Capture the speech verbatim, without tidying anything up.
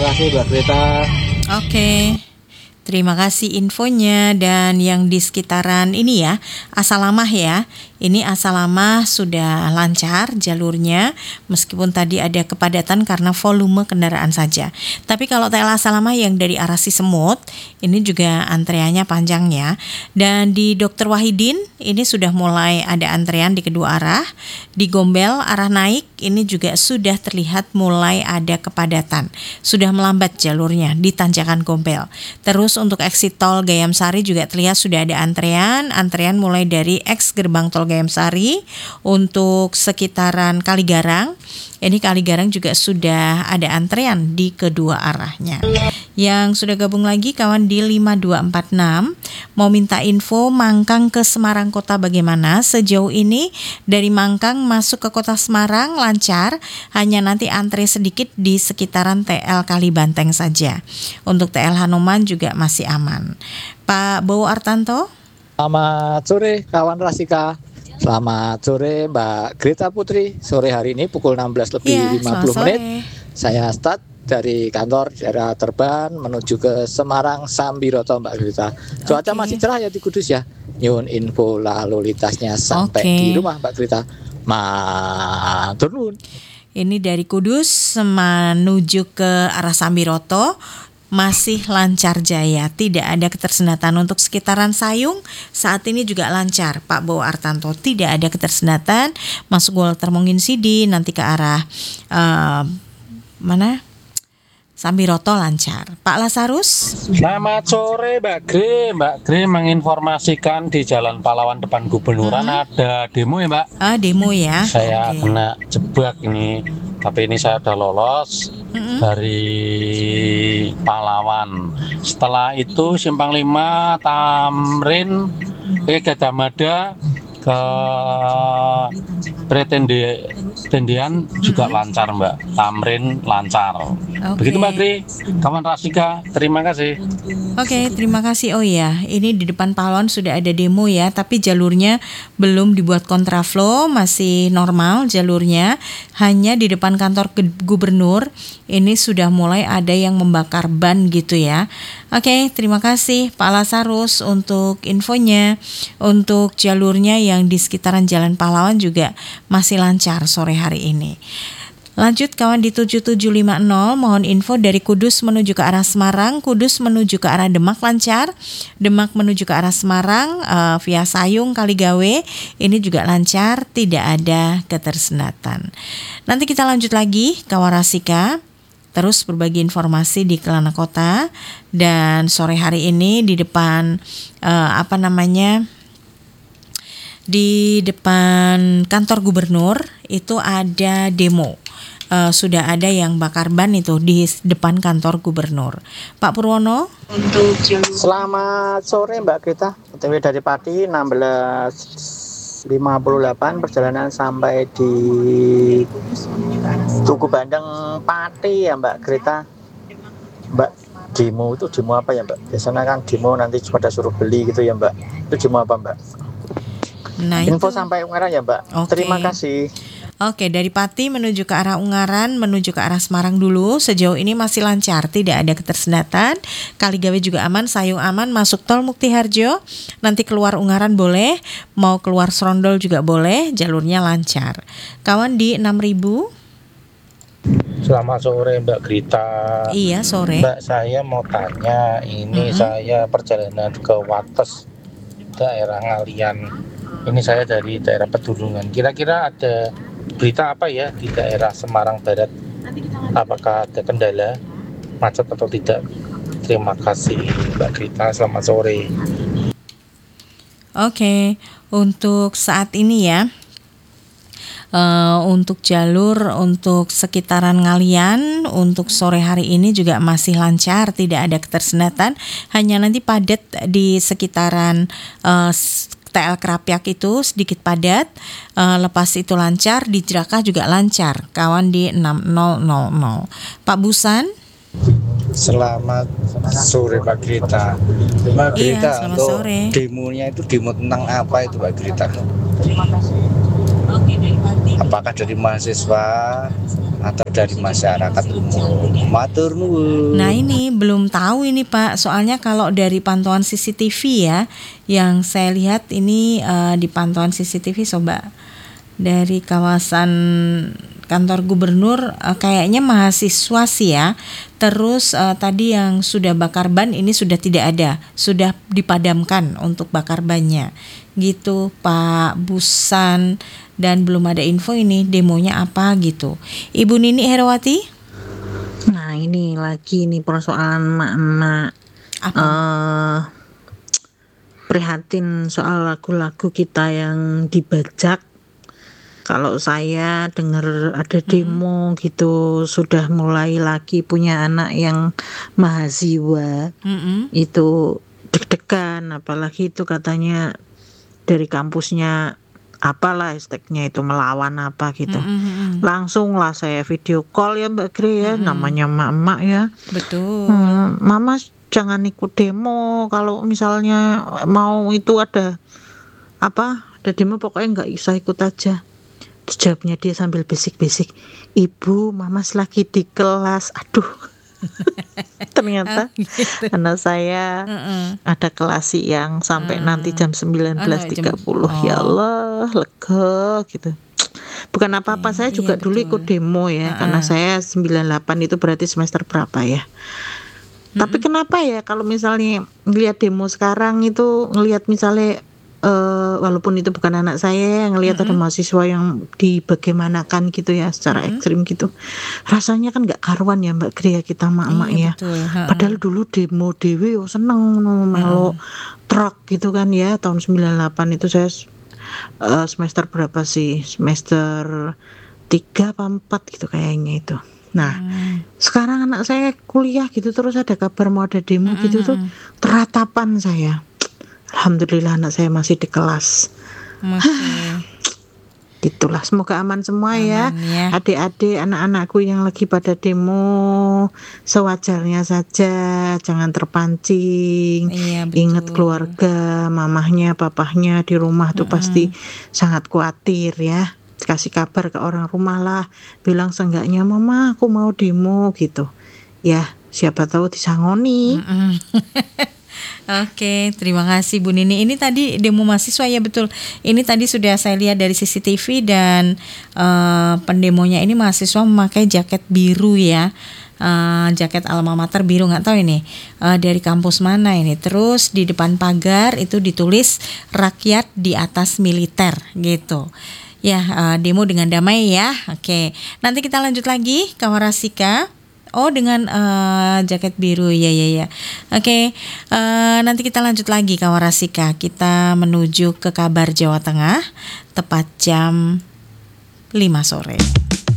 kasih Mbak Grita. Oke. Terima kasih infonya. Dan yang di sekitaran ini ya, Asalamah ya. Ini Asalamah sudah lancar jalurnya, meskipun tadi ada kepadatan karena volume kendaraan saja. Tapi kalau T L Asalamah yang dari arah Cisemut, ini juga antreannya panjang ya. Dan di Dokter Wahidin, ini sudah mulai ada antrean di kedua arah. Di Gombel arah naik, ini juga sudah terlihat mulai ada kepadatan. Sudah melambat jalurnya di Tanjakan Gombel. Terus untuk exit tol Gayam Sari juga terlihat sudah ada antrean. Antrean mulai dari ex gerbang tol Gayam Sari untuk sekitaran Kaligarang. Ini Kaligarang juga sudah ada antrean di kedua arahnya. Yang sudah gabung lagi kawan di lima dua empat enam mau minta info Mangkang ke Semarang Kota bagaimana? Sejauh ini dari Mangkang masuk ke Kota Semarang lancar, hanya nanti antre sedikit di sekitaran T L Kalibanteng saja. Untuk T L Hanuman juga masih aman. Pak Bowo Artanto. Selamat sore kawan Rasika. Selamat sore Mbak Grita Putri. Sore hari ini pukul enam belas lebih Ya, lima puluh selamat menit. sore. Saya start dari kantor daerah Terban menuju ke Semarang Sambiroto Mbak Grita. Cuaca Oke. masih cerah ya di Kudus ya. Nyun info lalu lintasnya sampai Oke. di rumah Mbak Grita. Matur nuwun. Ini dari Kudus menuju ke arah Sambiroto masih lancar jaya, tidak ada ketersendatan. Untuk sekitaran Sayung saat ini juga lancar, Pak Bowo Artanto, tidak ada ketersendatan. Masuk Walter Monginsidi nanti ke arah uh, mana? Sambiroto lancar. Pak Lasarus. Selamat sore Mbak Gre. Mbak Gre menginformasikan di Jalan Pahlawan depan Gubernuran Hmm. ada demo ya Mbak. Ah, demo ya. Saya Oke. kena jebak ini, tapi ini saya udah lolos Mm-mm. dari Pahlawan. Setelah itu Simpang lima, Tamrin, ke Gajah Mada, ke Pretende Tendian juga lancar Mbak. Tamrin lancar. Oke. Begitu Mbak Gri, kawan Rasika, terima kasih. Oke, terima kasih. Oh ya, ini di depan Pahlawan sudah ada demo ya, tapi jalurnya belum dibuat kontraflow, masih normal jalurnya. Hanya di depan kantor ge- gubernur, ini sudah mulai ada yang membakar ban gitu ya. Oke, terima kasih Pak Lasarus untuk infonya. Untuk jalurnya yang di sekitaran Jalan Pahlawan juga masih lancar sore hari ini. Lanjut kawan di tujuh tujuh lima nol, mohon info dari Kudus menuju ke arah Semarang, Kudus menuju ke arah Demak lancar, Demak menuju ke arah Semarang uh, via Sayung Kaligawe, ini juga lancar, tidak ada ketersendatan. Nanti kita lanjut lagi kawan Rasika, terus berbagi informasi di Kelana Kota. Dan sore hari ini di depan uh, apa namanya di depan kantor gubernur itu ada demo. Uh, sudah ada yang bakar ban itu di depan kantor gubernur. Pak Purwono. Selamat sore Mbak Grita. O T W dari Pati enam belas lima puluh delapan perjalanan sampai di Tugu Bandeng Pati ya Mbak Grita. Mbak, demo itu demo apa ya Mbak? Biasanya kan demo nanti pada suruh beli gitu ya Mbak. Itu demo apa Mbak? Nah, Info itu. sampai Ungaran ya Mbak. Oke. Terima kasih. Oke, dari Pati menuju ke arah Ungaran, menuju ke arah Semarang dulu. Sejauh ini masih lancar, tidak ada ketersendatan. Kaligawe juga aman, Sayung aman, masuk tol Muktiharjo. Nanti keluar Ungaran boleh, mau keluar Serondol juga boleh, jalurnya lancar. Kawan di enam ribu. Selamat sore Mbak Grita. Iya, sore. Mbak, saya mau tanya, ini Mm-mm. saya perjalanan ke Wates, daerah Ngalian. Ini saya dari daerah Pedulungan. Kira-kira ada berita apa ya di daerah Semarang Barat? Apakah ada kendala, macet atau tidak? Terima kasih Mbak Grita, selamat sore. Oke, untuk saat ini ya, uh, untuk jalur untuk sekitaran Ngalian, untuk sore hari ini juga masih lancar, tidak ada ketersendatan. Hanya nanti padat di sekitaran uh, T L Krapyak itu sedikit padat, uh, lepas itu lancar, di Jerakah juga lancar, kawan di enam nol nol nol. Pak Busan. Selamat sore Pak Grita. Mbak Iya, Grita, selamat untuk sore. demonya itu demo tentang apa itu Mbak Grita? Apakah dari mahasiswa atau dari masyarakat umum. Matur nuwun. Nah ini belum tahu ini Pak, soalnya kalau dari pantauan C C T V ya, yang saya lihat ini uh, di pantauan C C T V coba dari kawasan kantor gubernur uh, kayaknya mahasiswa sih ya. Terus uh, tadi yang sudah bakar ban ini sudah tidak ada, sudah dipadamkan untuk bakar bannya. Gitu Pak Busan, dan belum ada info ini demonya apa gitu. Ibu Nini Herawati? Nah ini lagi nih persoalan emak-emak Apa? eh prihatin soal lagu-lagu kita yang dibajak. Kalau saya dengar ada demo gitu, sudah mulai lagi punya anak yang mahasiswa, Mm-mm. itu deg-degan, apalagi itu katanya dari kampusnya apalah hashtagnya itu melawan apa gitu. Mm-mm. Langsung lah saya video call ya Mbak Gri ya, namanya emak-emak ya. Betul. Hmm, Mama jangan ikut demo, kalau misalnya mau itu ada apa ada demo pokoknya nggak usah ikut aja. Jawabnya dia sambil bisik-bisik, ibu mama lagi di kelas. Aduh ternyata Gitu. anak saya Mm-mm. ada kelas siang sampai nanti jam sembilan belas tiga puluh. Oh. Ya Allah lega gitu. Bukan apa-apa, saya Iya, juga dulu betul. ikut demo ya, karena saya sembilan puluh delapan itu berarti semester berapa ya. Tapi kenapa ya kalau misalnya ngelihat demo sekarang itu ngelihat misalnya eh, walaupun itu bukan anak saya, ngelihat ada mahasiswa yang dibagaimanakan gitu ya secara ekstrim gitu, rasanya kan nggak karuan ya Mbak Gria kita mak-mak Iya, ya. betul. Ha-ha. Padahal dulu demo dewe oh seneng no, melo truk gitu kan ya, tahun sembilan puluh delapan itu saya eh, semester berapa sih, semester tiga apa empat gitu kayaknya itu. Nah sekarang anak saya kuliah gitu terus ada kabar mau ada demo gitu tuh, teratapan saya, alhamdulillah anak saya masih di kelas. Oke. Gitulah, semoga aman semua ya. Aman ya. Adik-adik, anak-anakku yang lagi pada demo, sewajarnya saja, jangan terpancing. Iya, betul. Ingat keluarga, mamahnya, papahnya di rumah tuh pasti sangat khawatir ya. Kasih kabar ke orang rumah lah, bilang seenggaknya mama aku mau demo gitu. Ya, siapa tahu disangoni. Mm-mm. Oke, terima kasih Bu Nini. Ini tadi demo mahasiswa ya, betul. Ini tadi sudah saya lihat dari C C T V dan eh, pendemonya ini mahasiswa memakai jaket biru ya. Eh, jaket alma mater biru, nggak tahu ini eh, dari kampus mana ini. Terus di depan pagar itu ditulis rakyat di atas militer gitu. Ya, eh, demo dengan damai ya. Oke, nanti kita lanjut lagi Kawarasika. Oh, dengan eh, jaket biru, ya ya ya. Oke, eh, nanti kita lanjut lagi Kawarasika. Kita menuju ke kabar Jawa Tengah tepat jam lima sore.